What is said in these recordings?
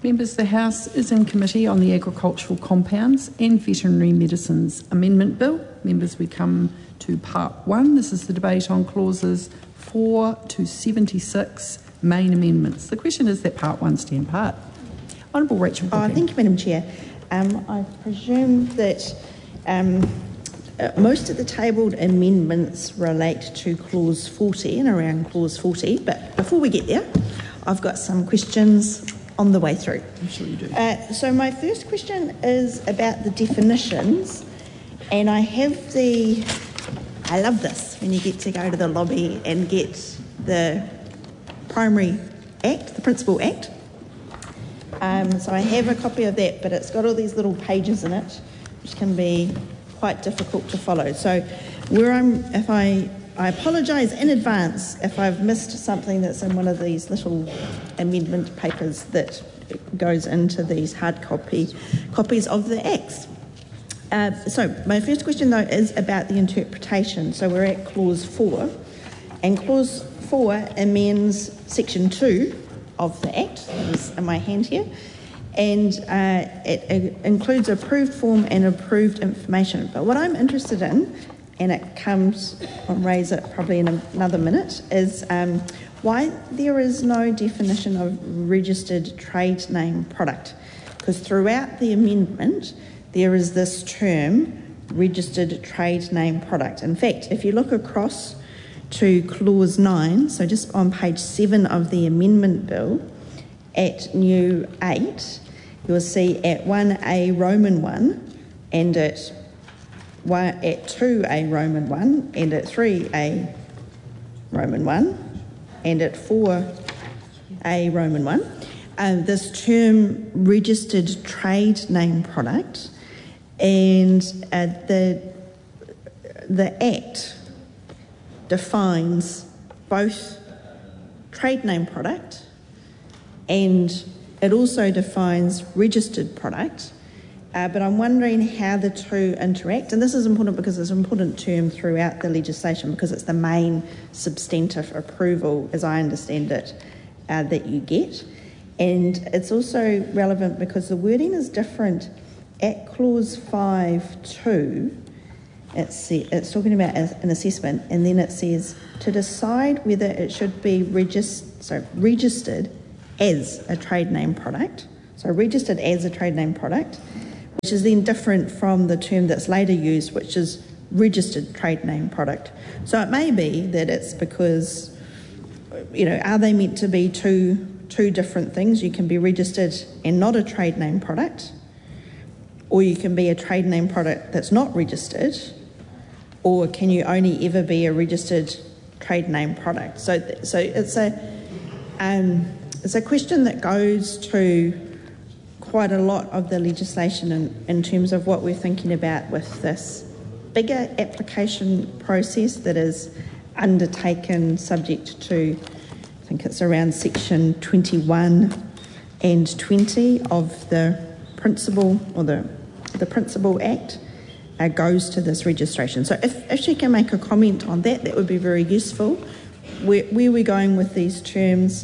Members, the House is in committee on the Agricultural Compounds and Veterinary Medicines Amendment Bill. Members, we come to Part 1. This is the debate on clauses 4 to 76 main amendments. The question is that Part 1 stand part. Honourable Rachel Brookings. Thank you, Madam Chair. I presume that most of the tabled amendments relate to Clause 40 and around Clause 40, but before we get there, I've got some questions on the way through. I'm sure you do. So my first question is about the definitions, and I love this when you get to go to the lobby and get the primary act, the principal act. So I have a copy of that, but it's got all these little pages in it, which can be quite difficult to follow. So I apologise in advance if I've missed something that's in one of these little amendment papers that goes into these hard copies of the acts. So my first question, though, is about the interpretation. So we're at Clause 4, and Clause 4 amends Section 2 of the Act, that is in my hand here, and it includes approved form and approved information. But what I'm interested in, and it comes, I'll raise it probably in another minute, is why there is no definition of registered trade name product. Because throughout the amendment, there is this term, registered trade name product. In fact, if you look across to Clause 9, so just on page 7 of the amendment bill, at new 8, you'll see at 1A Roman 1 and at 2A Roman 1 and at 3A Roman 1 and at 4A Roman 1, this term registered trade name product, and the Act defines both trade name product and it also defines registered product, but I'm wondering how the two interact, and this is important because it's an important term throughout the legislation because it's the main substantive approval, as I understand it, that you get. And it's also relevant because the wording is different at Clause 5.2. It's talking about an assessment, and then it says to decide whether it should be registered as a trade name product. So registered as a trade name product, which is then different from the term that's later used, which is registered trade name product. So it may be that it's because, are they meant to be two different things? You can be registered and not a trade name product, or you can be a trade name product that's not registered, or can you only ever be a registered trade name product? So it's a question that goes to quite a lot of the legislation in terms of what we're thinking about with this bigger application process that is undertaken subject to, I think it's around Section 21 and 20 of the Principal, or the Principal Act, goes to this registration. So if she can make a comment on that, that would be very useful. Where we're going with these terms,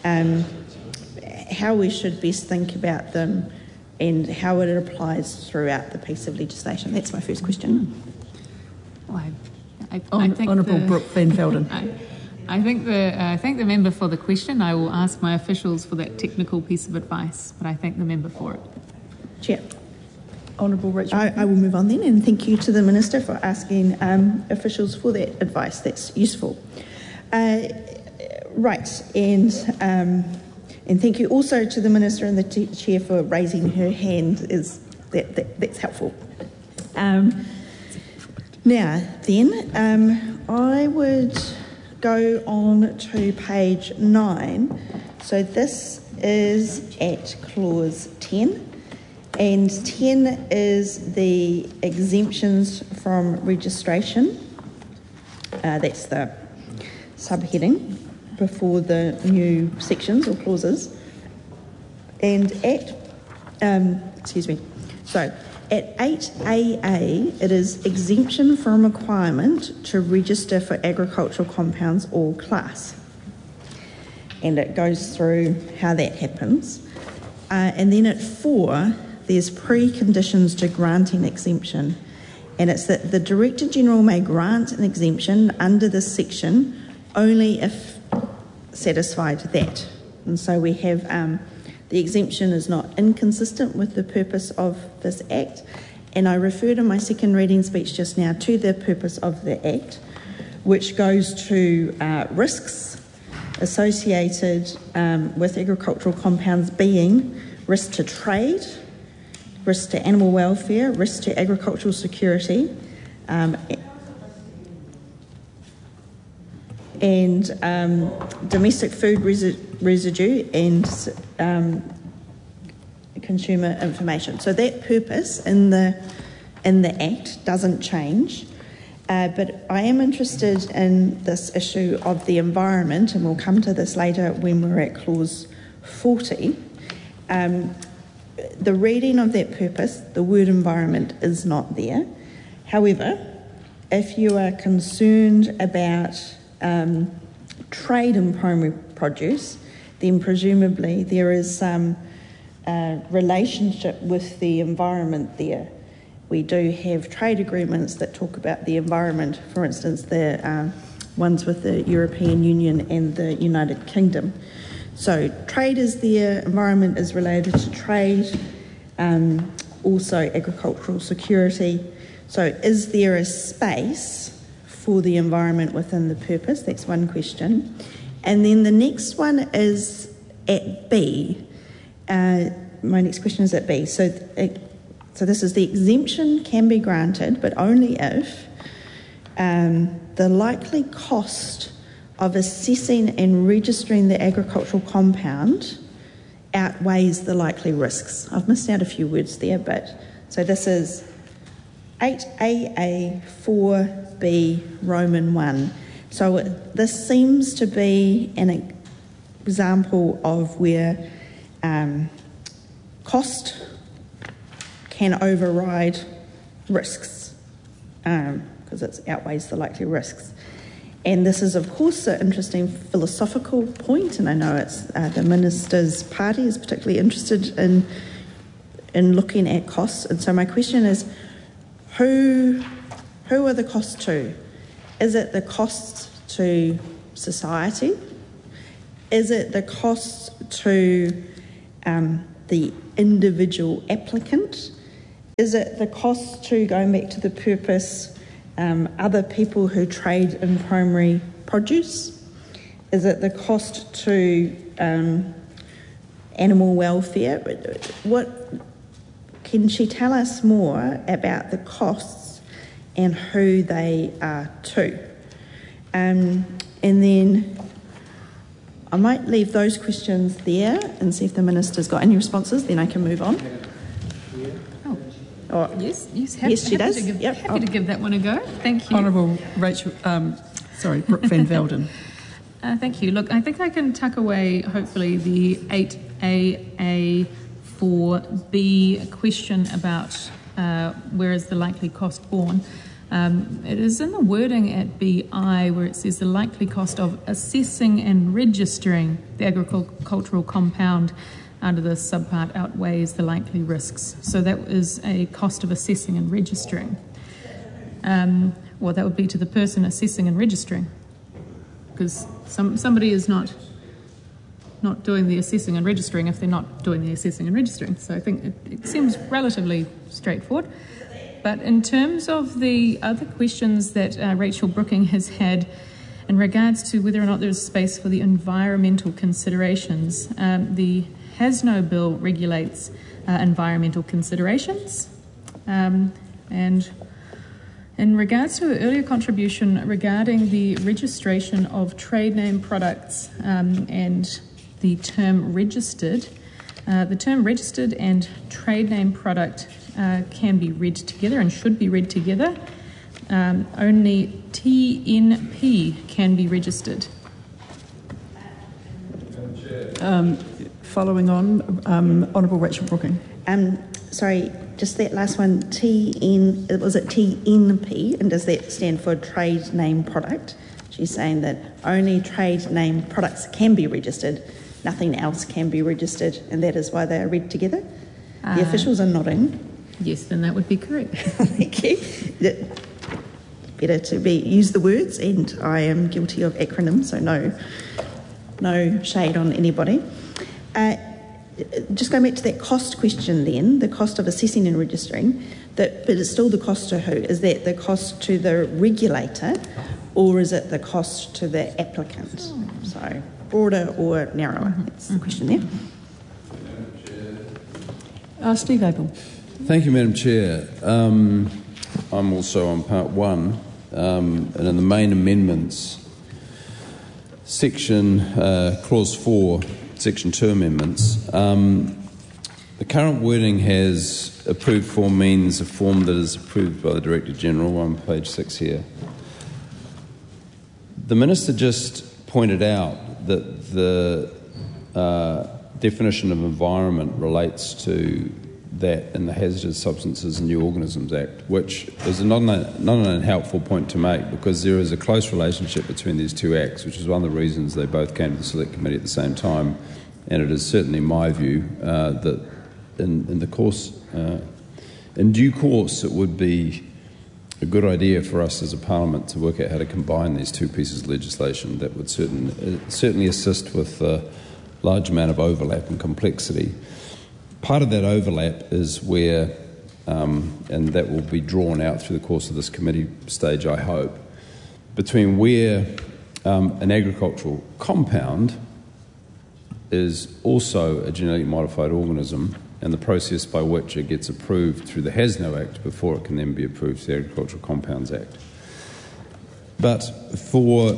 how we should best think about them and how it applies throughout the piece of legislation. That's my first question. Well, I think Honourable Brooke Van Velden. I thank the member for the question. I will ask my officials for that technical piece of advice, but I thank the member for it. Chair. Honourable Rachel. I will move on then, and thank you to the Minister for asking officials for that advice. That's useful. Right, and thank you also to the Minister and the Chair for raising her hand. That's helpful. Now then, I would go on to page 9. So this is at Clause 10. And 10 is the exemptions from registration. That's the subheading before the new sections or clauses. And at 8AA, it is exemption from requirement to register for agricultural compounds or class. And it goes through how that happens. And then at 4, there's preconditions to granting exemption. And it's that the Director General may grant an exemption under this section only if satisfied that. And so we have the exemption is not inconsistent with the purpose of this Act. And I referred in my second reading speech just now to the purpose of the Act, which goes to risks associated with agricultural compounds being risk to trade, risk to animal welfare, risk to agricultural security, and domestic food residue and consumer information. So that purpose in the Act doesn't change. But I am interested in this issue of the environment, and we'll come to this later when we're at clause 40. The reading of that purpose, the word environment is not there. However, if you are concerned about trade in primary produce, then presumably there is some relationship with the environment there. We do have trade agreements that talk about the environment, for instance, the ones with the European Union and the United Kingdom. So trade is there, environment is related to trade, also agricultural security. So is there a space for the environment within the purpose? That's one question. And then the next one is at B. My next question is at B. So this is the exemption can be granted, but only if the likely cost of assessing and registering the agricultural compound outweighs the likely risks. I've missed out a few words there, but so this is 8AA 4B Roman 1. So this seems to be an example of where cost can override risks because it outweighs the likely risks. And this is, of course, an interesting philosophical point, and I know it's the Minister's party is particularly interested in looking at costs. And so my question is, who are the costs to? Is it the costs to society? Is it the costs to the individual applicant? Is it the cost to, going back to the purpose, other people who trade in primary produce? Is it the cost to animal welfare? What can she tell us more about the costs and who they are to? And then I might leave those questions there and see if the Minister's got any responses, then I can move on. Oh, yes, she does. Happy to give that one a go. Thank you. Honourable Rachel, Brooke Van Velden. Thank you. Look, I think I can tuck away, hopefully, the 8AA 4B question about where is the likely cost borne. It is in the wording at BI where it says the likely cost of assessing and registering the agricultural compound under this subpart outweighs the likely risks. So that is a cost of assessing and registering. Well, that would be to the person assessing and registering, because somebody is not doing the assessing and registering if they're not doing the assessing and registering. So I think it seems relatively straightforward. But in terms of the other questions that Rachel Brooking has had in regards to whether or not there's space for the environmental considerations, the Hasno Bill regulates environmental considerations. And in regards to the earlier contribution regarding the registration of trade name products and the term registered and trade name product can be read together and should be read together. Only TNP can be registered. Following on, Honourable Rachel Brooking. Sorry, just that last one, was it TNP, and does that stand for trade name product? She's saying that only trade name products can be registered. nothing else can be registered, and that is why they are read together. The officials are nodding. Yes, then that would be correct. Thank you. Better to use the words, and I am guilty of acronyms, so no shade on anybody. Just going back to that cost question then, the cost of assessing and registering, but it's still the cost to who? Is that the cost to the regulator, or is it the cost to the applicant? So broader or narrower? That's the question there. Steve Abel. Thank you, Madam Chair. I'm also on part one, and in the main amendments, clause 4, section 2 amendments, the current wording has approved form means a form that is approved by the Director General on page 6 here. The Minister just pointed out that the definition of environment relates to that in the Hazardous Substances and New Organisms Act, which is not an unhelpful point to make, because there is a close relationship between these two acts, which is one of the reasons they both came to the Select Committee at the same time. And it is certainly my view that in due course, it would be a good idea for us as a Parliament to work out how to combine these two pieces of legislation. That would certainly assist with a large amount of overlap and complexity. Part of that overlap is where, and that will be drawn out through the course of this committee stage, I hope, between where an agricultural compound is also a genetically modified organism and the process by which it gets approved through the HASNO Act before it can then be approved through the Agricultural Compounds Act. But for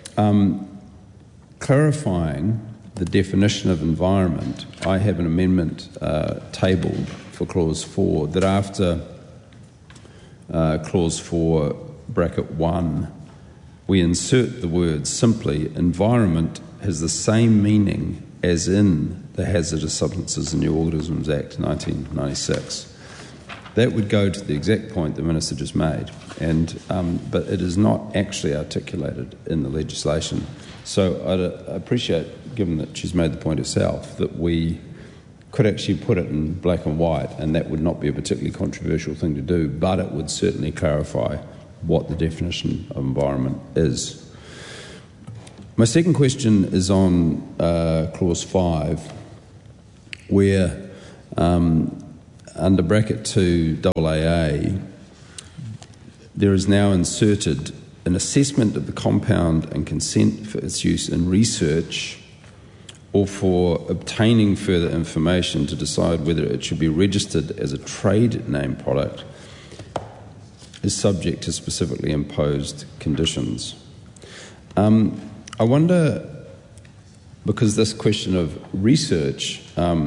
clarifying the definition of environment, I have an amendment tabled for clause 4 that after clause 4 bracket 1 we insert the word simply environment has the same meaning as in the Hazardous Substances and New Organisms Act 1996. That would go to the exact point the Minister just made, but it is not actually articulated in the legislation. So I'd appreciate, given that she's made the point herself, that we could actually put it in black and white, and that would not be a particularly controversial thing to do, but it would certainly clarify what the definition of environment is. My second question is on clause 5, where under bracket 2 AAA, there is now inserted an assessment of the compound and consent for its use in research or for obtaining further information to decide whether it should be registered as a trade name product is subject to specifically imposed conditions. I wonder, because this question of research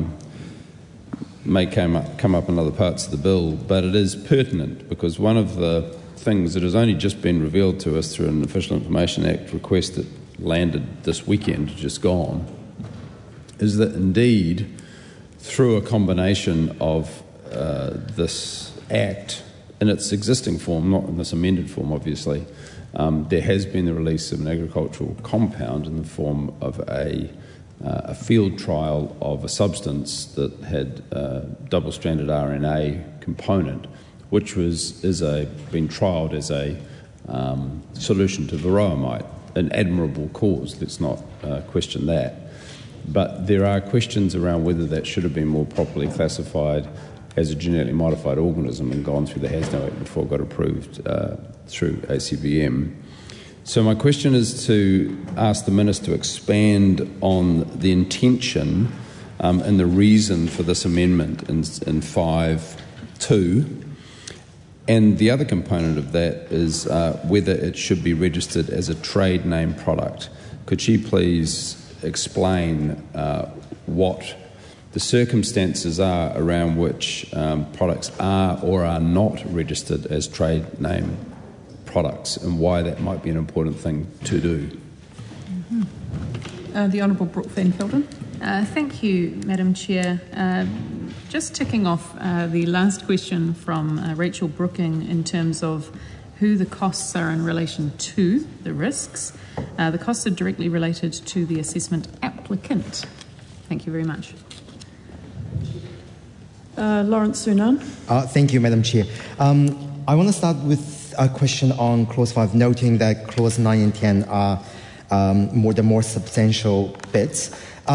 may come up in other parts of the bill, but it is pertinent because one of the things that has only just been revealed to us through an Official Information Act request that landed this weekend, just gone, is that indeed through a combination of this Act in its existing form, not in this amended form obviously, there has been the release of an agricultural compound in the form of a field trial of a substance that had double-stranded RNA component, which is been trialled as a solution to varroamide, an admirable cause, let's not question that. But there are questions around whether that should have been more properly classified as a genetically modified organism and gone through the HASNO Act before it got approved through ACVM. So my question is to ask the Minister to expand on the intention and the reason for this amendment in 5.2. And the other component of that is whether it should be registered as a trade name product. Could she please explain what the circumstances are around which products are or are not registered as trade name products and why that might be an important thing to do? The Honourable Brooke Van Velden. Thank you, Madam Chair. Just ticking off the last question from Rachel Brooking in terms of who the costs are in relation to the risks. The costs are directly related to the assessment applicant Thank you very much. Lawrence Sunan. Thank you, Madam Chair. I want to start with a question on Clause 5, noting that Clause 9 and 10 are the more substantial bits.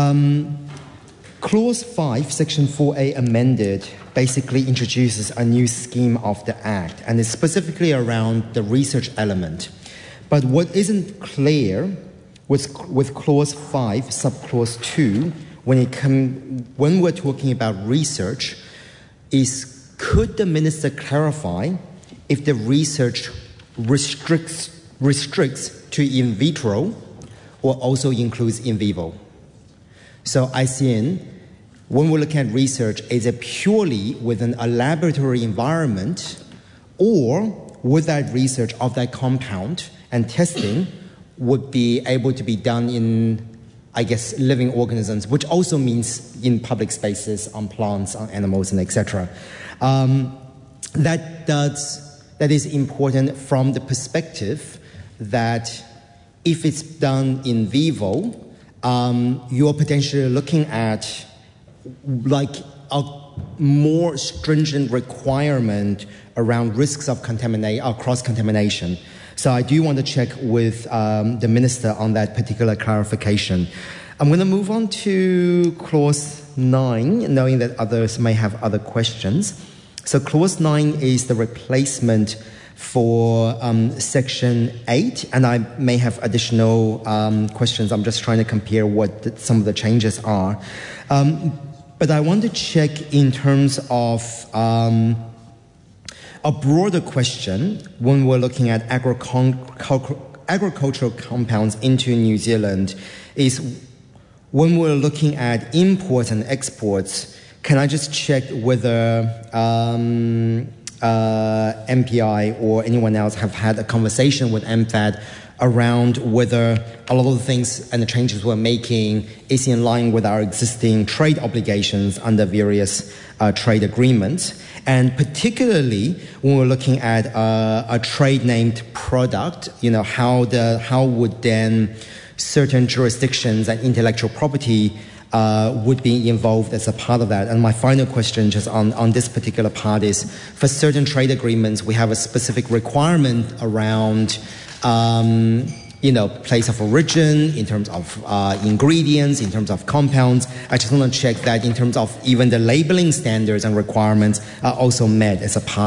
Clause 5, Section 4A amended, basically introduces a new scheme of the Act, and it's specifically around the research element. But what isn't clear with Clause 5, Subclause 2, when we're talking about research, is could the Minister clarify if the research restricts to in vitro or also includes in vivo? So ICN, when we look at research, is it purely within a laboratory environment, or would that research of that compound and testing would be able to be done in, I guess, living organisms, which also means in public spaces, on plants, on animals, and etc. That is important from the perspective that if it's done in vivo, you're potentially looking at like a more stringent requirement around risks of cross-contamination. So I do want to check with the Minister on that particular clarification. I'm going to move on to Clause 9, knowing that others may have other questions. So Clause 9 is the replacement for Section 8, and I may have additional questions. I'm just trying to compare what some of the changes are. But I want to check in terms of a broader question when we're looking at agricultural compounds into New Zealand is when we're looking at imports and exports, can I just check whether MPI or anyone else have had a conversation with MFAD around whether a lot of the things and the changes we're making is in line with our existing trade obligations under various trade agreements, and particularly when we're looking at a trade-named product, how would then certain jurisdictions and intellectual property would be involved as a part of that. And my final question just on this particular part is, for certain trade agreements, we have a specific requirement around place of origin, in terms of ingredients, in terms of compounds. I just want to check that in terms of even the labeling standards and requirements are also met as a part